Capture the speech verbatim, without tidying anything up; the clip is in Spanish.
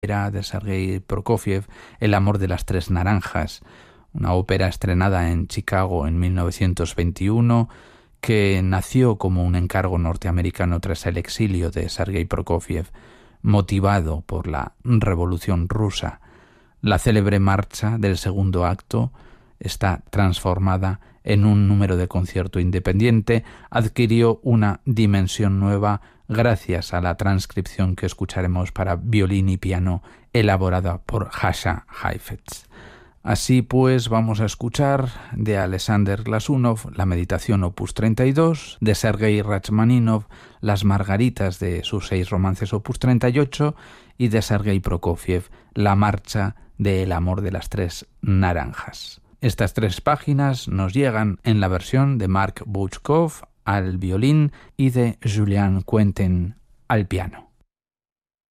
Era de Sergei Prokofiev, El amor de las tres naranjas, una ópera estrenada en Chicago en mil novecientos veintiuno que nació como un encargo norteamericano tras el exilio de Sergei Prokofiev, motivado por la Revolución Rusa. La célebre marcha del segundo acto está transformada en un número de concierto independiente, adquirió una dimensión nueva gracias a la transcripción que escucharemos para violín y piano elaborada por Jascha Heifetz. Así pues, vamos a escuchar de Alexander Glasunov la Meditación opus treinta y dos, de Sergei Rachmaninov las Margaritas de sus seis romances opus treinta y ocho y de Sergei Prokofiev la Marcha de El amor de las tres naranjas. Estas tres páginas nos llegan en la versión de Mark Bouchkov al violín y de Julian Quentin al piano.